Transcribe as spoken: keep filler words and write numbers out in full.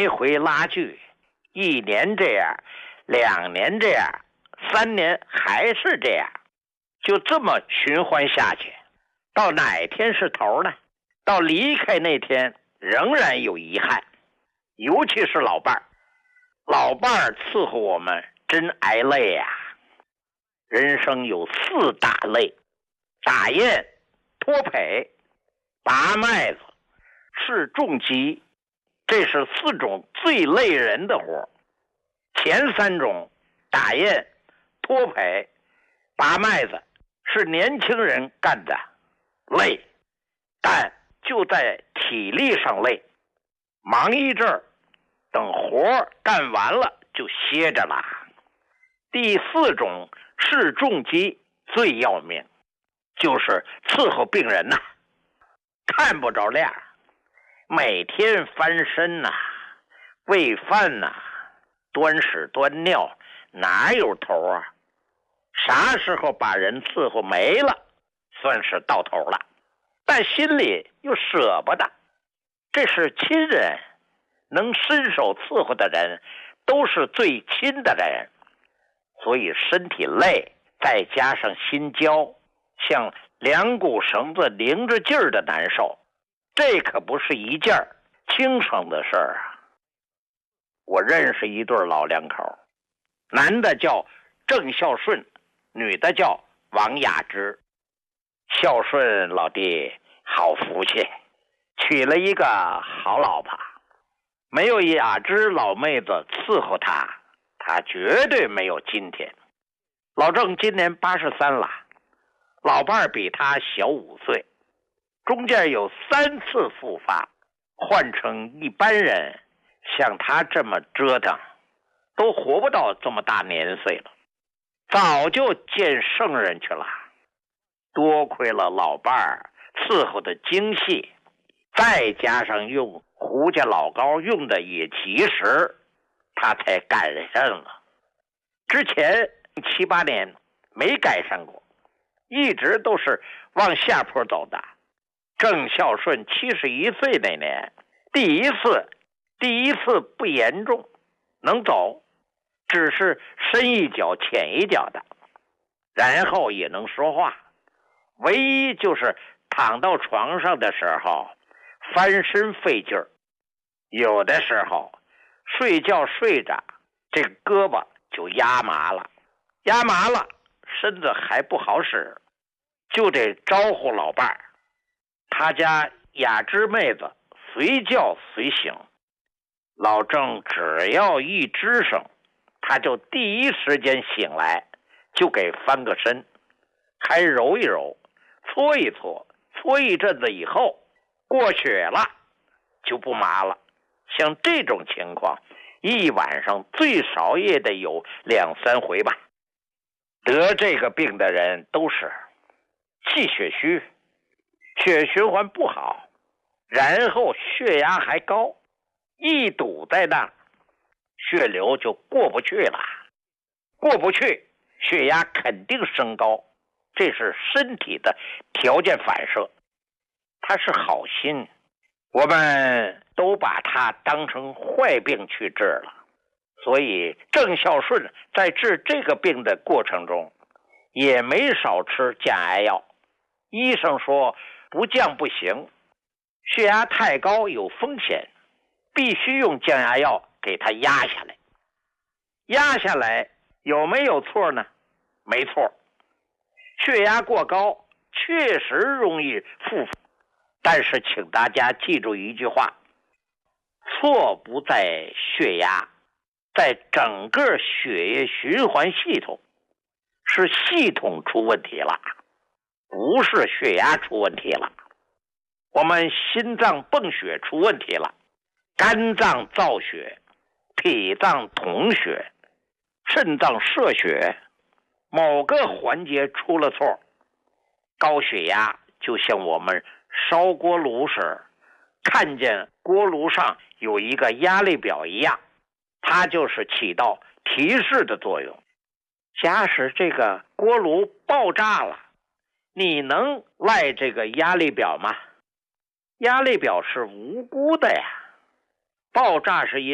来回拉锯，一年这样，两年这样，三年还是这样，就这么循环下去，到哪天是头呢？到离开那天仍然有遗憾。尤其是老伴儿，老伴儿伺候我们真挨累呀、啊。人生有四大累：打雁、脱圯、拔麦子、试重机，这是四种最累人的活。前三种打雁、脱圯、拔麦子是年轻人干的，累，但就在体力上累，忙一阵儿，等活干完了就歇着了。第四种是重机最要命，就是伺候病人呐、啊，看不着亮，每天翻身呐、啊，喂饭呐、啊，端屎端尿，哪有头啊？啥时候把人伺候没了，算是到头了，但心里又舍不得。这是亲人，能伸手伺候的人都是最亲的人，所以身体累，再加上心焦，像两股绳子拧着劲儿的难受，这可不是一件轻省的事儿啊。我认识一对老两口，男的叫郑孝顺，女的叫王雅芝。孝顺老弟好福气，娶了一个好老婆，没有雅芝老妹子伺候他，他绝对没有今天。老郑今年八十三了，老伴儿比他小五岁，中间有三次复发，换成一般人像他这么折腾，都活不到这么大年岁了，早就见圣人去了。多亏了老伴儿伺候的精细，再加上用胡家老高用的也及时，他才改善了。之前七八年没改善过，一直都是往下坡走的。郑孝顺七十一岁那年，第一次第一次不严重，能走，只是深一脚浅一脚的，然后也能说话，唯一就是躺到床上的时候翻身费劲儿，有的时候睡觉睡着这个胳膊就压麻了，压麻了身子还不好使，就得招呼老伴儿。他家雅芝妹子随叫随醒，老郑只要一吱声，他就第一时间醒来，就给翻个身，还揉一揉，搓一搓，搓一阵子以后过血了就不麻了。像这种情况一晚上最少也得有两三回吧。得这个病的人都是气血虚，血循环不好，然后血压还高，一堵在那，血流就过不去了，过不去血压肯定升高，这是身体的条件反射。他是好心，我们都把他当成坏病去治了。所以郑孝顺在治这个病的过程中也没少吃降压药，医生说不降不行，血压太高有风险，必须用降压药给他压下来。压下来有没有错呢？没错，血压过高确实容易复发，但是请大家记住一句话，错不在血压，在整个血液循环系统，是系统出问题了，不是血压出问题了。我们心脏泵血出问题了，肝脏造血，脾脏统血，肾脏摄血，某个环节出了错，高血压就像我们烧锅炉时看见锅炉上有一个压力表一样，它就是起到提示的作用。假使这个锅炉爆炸了，你能赖这个压力表吗？压力表是无辜的呀，爆炸是因